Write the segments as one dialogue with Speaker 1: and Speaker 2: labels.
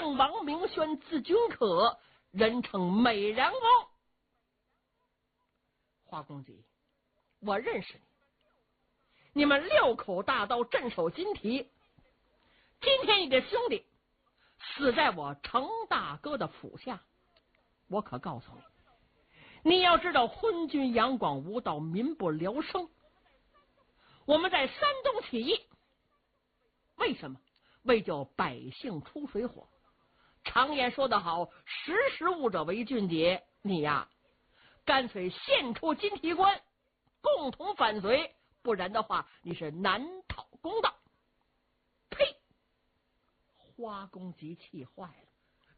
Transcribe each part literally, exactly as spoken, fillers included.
Speaker 1: 姓王，名轩，字君可，人称美髯公。花公子，我认识你，你们六口大刀镇守金提，今天你的兄弟死在我程大哥的府下，我可告诉你，你要知道昏君杨广无道，民不聊生。我们在山东起义，为什么？为救百姓出水火。常言说得好，识时务者为俊杰。你呀，干脆献出金提关，共同反隋，不然的话，你是难讨公道。呸！花公急气坏了，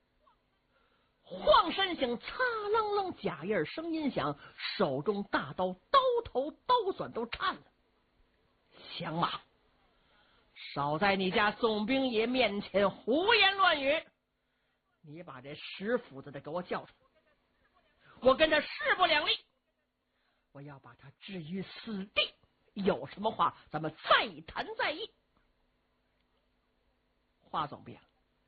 Speaker 1: 晃身形，擦楞楞，假印声音响，手中大刀刀头刀短都颤了。降马，少在你家宋兵爷面前胡言乱语！你把这石斧子的给我叫出来，我跟他势不两立，我要把他置于死地。有什么话咱们再谈再议。华总兵，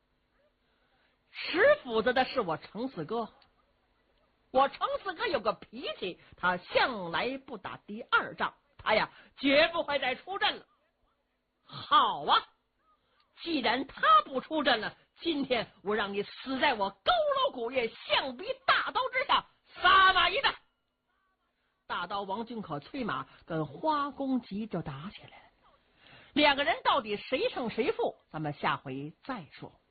Speaker 1: 石斧子的是我程四哥，我程四哥有个脾气，他向来不打第二仗，他呀绝不会再出阵了。好啊，既然他不出阵了，今天我让你死在我佝偻古月象鼻大刀之下，撒马一战。大刀王君可催马跟花公急就打起来了，两个人到底谁胜谁负，咱们下回再说。